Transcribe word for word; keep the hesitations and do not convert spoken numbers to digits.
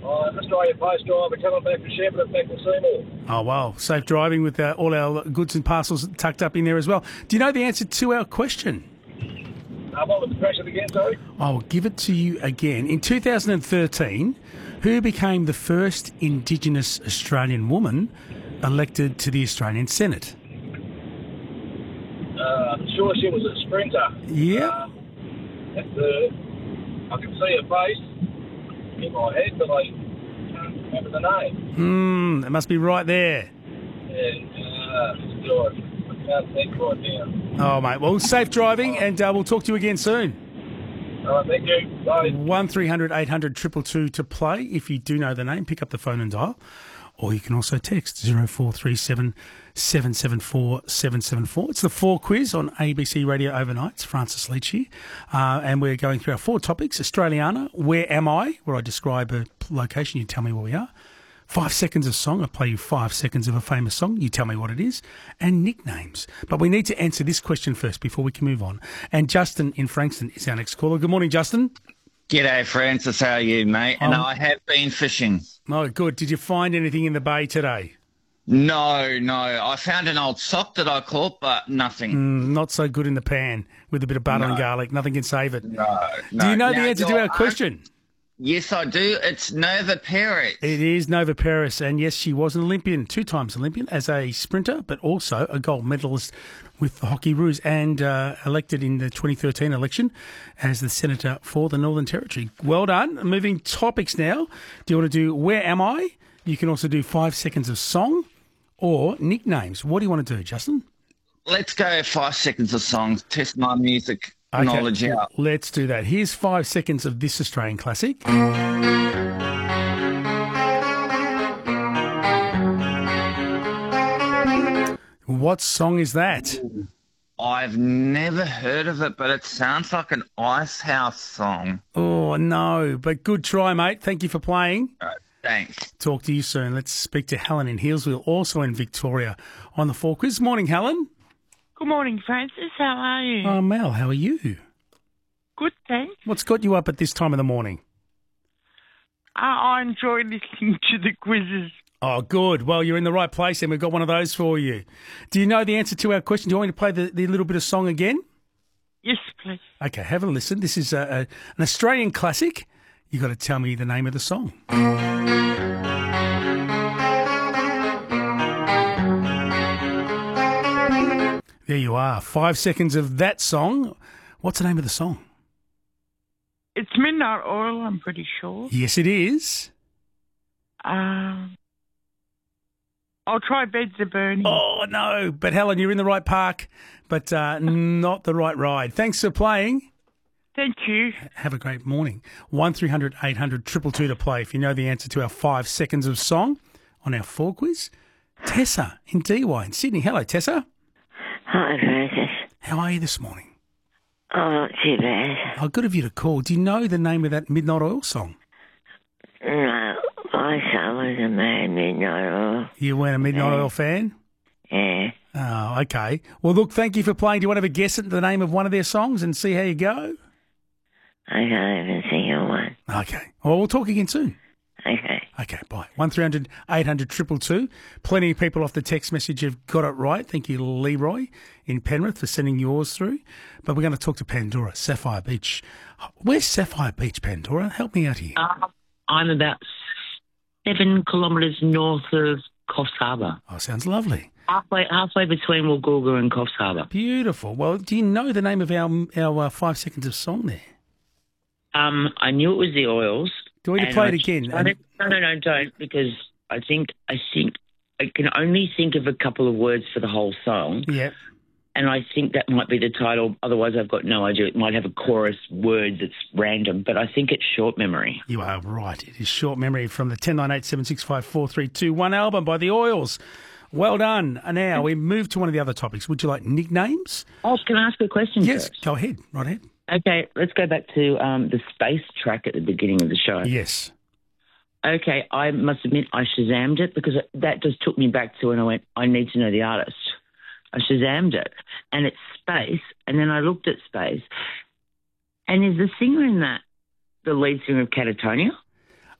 I'm Australia Post driver coming back from Shepparton back to Seymour. Oh, wow. Safe driving with uh, all our goods and parcels tucked up in there as well. Do you know the answer to our question? Uh, what was the question again, sorry? I'll give it to you again. In two thousand thirteen, who became the first Indigenous Australian woman elected to the Australian Senate? Uh, I'm sure she was a sprinter. Yeah. Uh, at the, I can see her face in my head, but I can't remember the name. Hmm, it must be right there. Yeah, uh, God, I can't think right now. Oh, mate. Well, safe driving, and uh, we'll talk to you again soon. All right, thank you. Bye. one three hundred eight hundred two two two to play. If you do know the name, pick up the phone and dial. Or you can also text zero four three seven seven seven four seven seven four. It's the four quiz on A B C Radio Overnight. It's Francis Leach here. Uh, and we're going through our four topics. Australiana, Where Am I? Where I describe a location, you tell me where we are. Five seconds of song. I play you five seconds of a famous song. You tell me what it is. And nicknames. But we need to answer this question first before we can move on. And Justin in Frankston is our next caller. Good morning, Justin. G'day, Francis. How are you, mate? And Um, I have been fishing. Oh, good. Did you find anything in the bay today? No, no. I found an old sock that I caught, but nothing. Mm, not so good in the pan with a bit of butter No. and garlic. Nothing can save it. No, no. Do you know the Now, answer to your our question? Yes, I do. It's Nova Peris. It is Nova Peris, and yes, she was an Olympian, two times Olympian as a sprinter, but also a gold medalist with the Hockey Roos, and uh, elected in the twenty thirteen election as the Senator for the Northern Territory. Well done. Moving topics now. Do you want to do Where Am I? You can also do five seconds of song or nicknames. What do you want to do, Justin? Let's go five seconds of songs. Test my music Okay, knowledge out. let's do that. Here's five seconds of this Australian classic. What song is that? I've never heard of it, but it sounds like an Ice House song. Oh, no, but good try, mate. Thank you for playing. All right, thanks. Talk to you soon. Let's speak to Helen in Healesville, also in Victoria, on the four quiz. Morning, Helen. Good morning, Francis. How are you? Oh, Mel, how are you? Good, thanks. What's got you up at this time of the morning? Uh, I enjoy listening to the quizzes. Oh, good. Well, you're in the right place, and we've got one of those for you. Do you know the answer to our question? Do you want me to play the, the little bit of song again? Yes, please. Okay, have a listen. This is a, a, an Australian classic. You've got to tell me the name of the song. There you are. Five seconds of that song. What's the name of the song? It's Midnight Oil, I'm pretty sure. Yes, it is. Um, I'll try Beds Are Burning. Oh, no. But, Helen, you're in the right park, but uh, not the right ride. Thanks for playing. Thank you. Have a great morning. one three hundred eight hundred two two two to play if you know the answer to our five seconds of song on our four quiz. Tessa in D Y in Sydney. Hello, Tessa. Hi, Francis. How are you this morning? Oh, not too bad. Oh, good of you to call. Do you know the name of that Midnight Oil song? No, my son was a man, midnight oil. You weren't a Midnight Yeah. Oil fan? Yeah. Oh, okay. Well, look, thank you for playing. Do you want to have a guess at the name of one of their songs and see how you go? I can't even think of one. Okay. Well, we'll talk again soon. Okay. Okay, bye. one three hundred eight hundred two two two. Plenty of people off the text message have got it right. Thank you, Leroy in Penrith, for sending yours through. But we're going to talk to Pandora, Sapphire Beach. Where's Sapphire Beach, Pandora? Help me out here. Uh, I'm about seven kilometres north of Coffs Harbour. Oh, sounds lovely. Halfway, halfway between Woolgoolga and Coffs Harbour. Beautiful. Well, do you know the name of our our uh, five seconds of song there? Um, I knew it was the Oils. Do you want me to and play I it again? started- No, no, no, don't, because I think I think I can only think of a couple of words for the whole song, Yeah. and I think that might be the title. Otherwise, I've got no idea. It might have a chorus word that's random, but I think it's Short Memory. You are right. It is Short Memory from the ten nine eight seven six five four three two one album by the Oils. Well done. And now we move to one of the other topics. Would you like nicknames? Oh, can I ask a question Yes. first? Go ahead. Right ahead. Okay, let's go back to um, the space track at the beginning of the show. Yes. Okay, I must admit I Shazammed it because it, that just took me back to when I went, I need to know the artist. I Shazammed it, and it's Space, and then I looked at Space, and is the singer in that the lead singer of Catatonia?